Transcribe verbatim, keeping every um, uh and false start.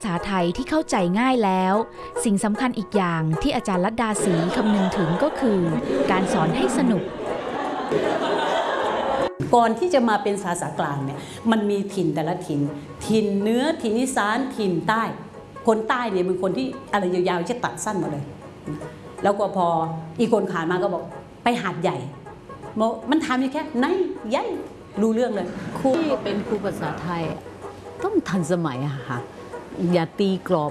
ภาษาไทยที่เข้าใจง่ายแล้วสิ่งสำคัญอีกอย่างที่อาจารย์ลัดดาศรีคำนึงถึงก็คือการสอนให้สนุกก่อนที่จะมาเป็นภาษากลางเนี่ยมันมีถิ่นแต่ละถิ่นถิ่นเหนือถิ่นอีสานถิ่นใต้คนใต้เนี่ยเป็นคนที่อะไรยาวๆจะตัดสั้นมาเลยแล้วก็พออีกคนขานมาก็บอกไปหาดใหญ่มันถามอยู่แค่ไหนใหญ่รู้เรื่องเลยครูเป็นครูภาษาไทยต้องทันสมัยอะค่ะอย่าตีกรอบ